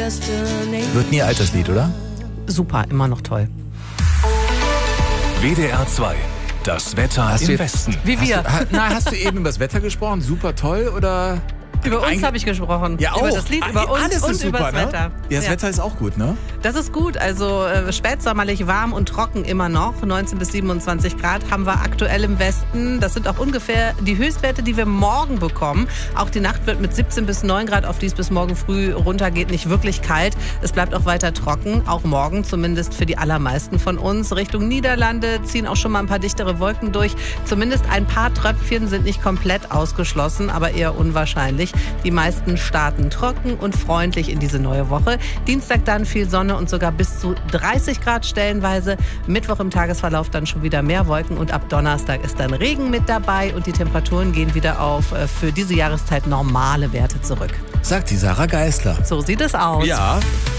Wird nie alt, das Lied, oder? Super, immer noch toll. WDR 2. Das Wetter im Westen. Wie wir. Hast du eben über das Wetter gesprochen? Super toll, oder? Über uns habe ich gesprochen. Ja, auch. Über das Lied, über uns alles und ist super, über das ne? Wetter. Ja, das Wetter ist auch gut, ne? Das ist gut. Also spätsommerlich warm und trocken immer noch. 19 bis 27 Grad haben wir aktuell im Westen. Das sind auch ungefähr die Höchstwerte, die wir morgen bekommen. Auch die Nacht wird mit 17 bis 9 Grad, auf die es bis morgen früh runtergeht, nicht wirklich kalt. Es bleibt auch weiter trocken. Auch morgen, zumindest für die allermeisten von uns. Richtung Niederlande ziehen auch schon mal ein paar dichtere Wolken durch. Zumindest ein paar Tröpfchen sind nicht komplett ausgeschlossen, aber eher unwahrscheinlich. Die meisten starten trocken und freundlich in diese neue Woche. Dienstag dann viel Sonne und sogar bis zu 30 Grad stellenweise. Mittwoch im Tagesverlauf dann schon wieder mehr Wolken und ab Donnerstag ist dann Regen mit dabei und die Temperaturen gehen wieder auf für diese Jahreszeit normale Werte zurück. Sagt die Sarah Geisler. So sieht es aus. Ja.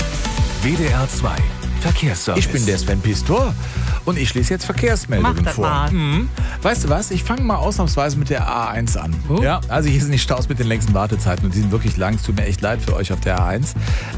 WDR 2. Verkehrsservice. Ich bin der Sven Pistor und ich lese jetzt Verkehrsmeldungen Mach das vor. mal. Weißt du was? Ich fange mal ausnahmsweise mit der A1 an. Ja, also hier sind die Staus mit den längsten Wartezeiten und die sind wirklich lang. Es tut mir echt leid für euch auf der A1.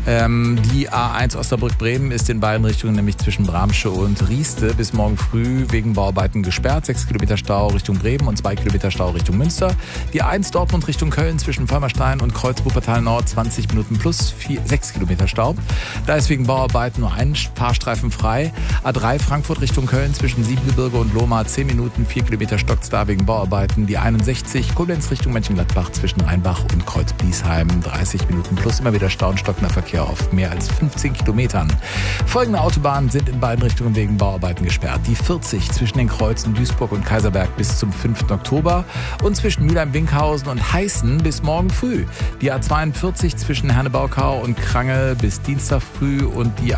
Die A1 Osnabrück-Bremen ist in beiden Richtungen, nämlich zwischen Bramsche und Rieste, bis morgen früh wegen Bauarbeiten gesperrt. 6 Kilometer Stau Richtung Bremen und 2 Kilometer Stau Richtung Münster. Die A1 Dortmund Richtung Köln zwischen Vollmerstein und Kreuz Wuppertal Nord 20 Minuten plus 6 Kilometer Stau. Da ist wegen Bauarbeiten nur ein Fahrstreifen frei. A3 Frankfurt Richtung Köln zwischen Siebengebirge und Lohmar 10 Minuten, 4 Kilometer stockt's da wegen Bauarbeiten. Die 61 Koblenz Richtung Mönchengladbach zwischen Rheinbach und Kreuz-Bliesheim 30 Minuten plus immer wieder Stau und stockender Verkehr auf mehr als 15 Kilometern. Folgende Autobahnen sind in beiden Richtungen wegen Bauarbeiten gesperrt. Die 40 zwischen den Kreuzen Duisburg und Kaiserberg bis zum 5. Oktober und zwischen Mülheim-Winkhausen und Heißen bis morgen früh. Die A42 zwischen Hernebaukau und Krange bis Dienstag früh und die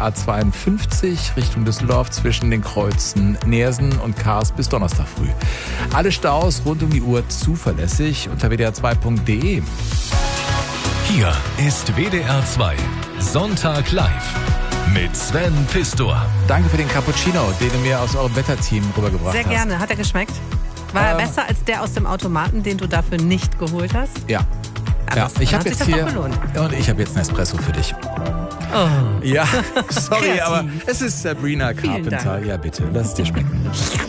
A52 Richtung Düsseldorf zwischen den Kreuzen Neersen und Kars bis Donnerstag früh. Alle Staus rund um die Uhr zuverlässig unter wdr2.de. Hier ist WDR 2. Sonntag live. Mit Sven Pistor. Danke für den Cappuccino, den du mir aus eurem Wetterteam rübergebracht hast. Sehr gerne. Hat er geschmeckt? War er besser als der aus dem Automaten, den du dafür nicht geholt hast? Ja. Ja, ich habe jetzt hier und ich habe jetzt einen Espresso für dich. Oh. Ja, sorry, Kreativ. aber es ist Sabrina Carpenter. Ja, bitte, lass es dir schmecken.